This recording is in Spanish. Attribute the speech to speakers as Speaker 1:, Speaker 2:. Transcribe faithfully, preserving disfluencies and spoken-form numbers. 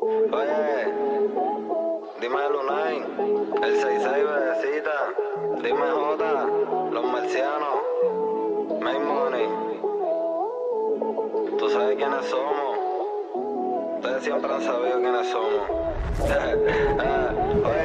Speaker 1: Oye, dime el Lunay, el seis seis, bebecita. Dime J, los marcianos, Make Money. Tú sabes quiénes somos. Ustedes siempre han sabido quiénes somos. Oye.